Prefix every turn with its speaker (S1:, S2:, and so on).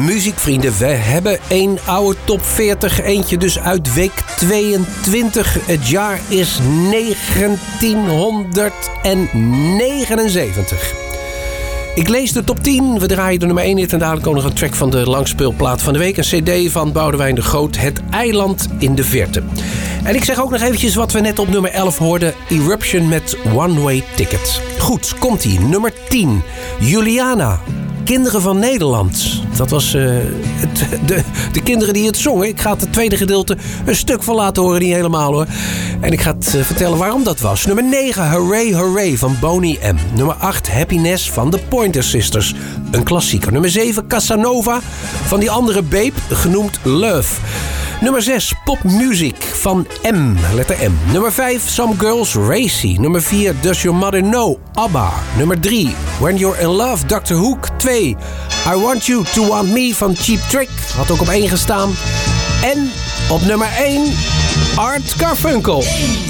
S1: Muziekvrienden, we hebben een oude top 40. Eentje dus uit week 22. Het jaar is 1979. Ik lees de top 10. We draaien de nummer 1 hit en dadelijk ook nog een track van de langspeelplaat van de week. Een cd van Boudewijn de Groot, Het Eiland in de Verte. En ik zeg ook nog eventjes wat we net op nummer 11 hoorden. Eruption met One Way Ticket. Goed, komt-ie. Nummer 10. Juliana. Kinderen van Nederland. Dat was de kinderen die het zongen. Ik ga het tweede gedeelte een stuk van laten horen. Niet helemaal hoor. En ik ga het vertellen waarom dat was. Nummer 9, Hooray Hooray van Boney M. Nummer 8, Happiness van de Pointer Sisters. Een klassieker. Nummer 7, Casanova van die andere Babe, genoemd Love. Nummer 6, Pop Music van M, letter M. Nummer 5, Some Girls Racy. Nummer 4, Does Your Mother Know, ABBA. Nummer 3, When You're in Love, Dr. Hook. 2, I Want You to Want Me van Cheap Trick. Had ook op 1 gestaan. En op nummer 1, Art Garfunkel.